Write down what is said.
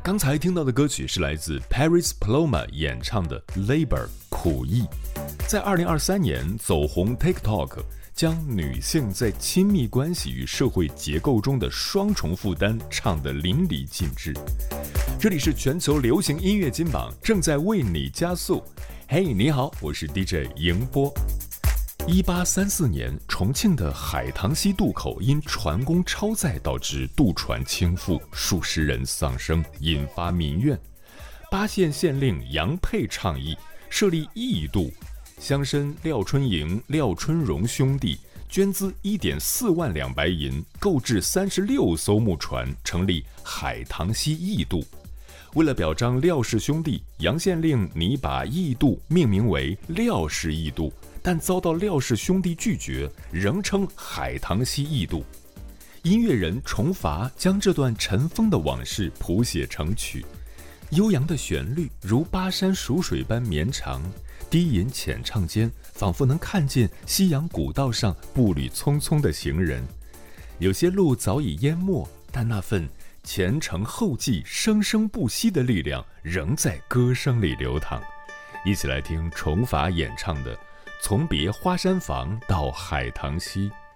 刚才听到的歌曲是来自 Paris Paloma 演唱的 Labor 苦役，在2023年走红 TikTok， 将女性在亲密关系与社会结构中的双重负担唱得淋漓尽致。这里是全球流行音乐金榜，正在为你加速。嘿，你好，我是 DJ 迎波。1834年，重庆的海棠溪渡口因船工超载导致渡船倾覆，数十人丧生，引发民怨。巴县县令杨沛倡议设立驿渡，乡绅廖春营、廖春荣兄弟捐资1.4万两白银，购置36艘木船，成立海棠溪驿渡。为了表彰廖氏兄弟，杨县令拟把驿渡命名为廖氏驿渡，但遭到廖氏兄弟拒绝，仍称海棠溪驿渡。音乐人重伐将这段尘封的往事谱写成曲，悠扬的旋律如巴山蜀水般绵长，低吟浅唱间，仿佛能看见西洋古道上步履匆匆的行人。有些路早已淹没，但那份前程后继、生生不息的力量仍在歌声里流淌。一起来听重伐演唱的《从别花山房到海棠溪》。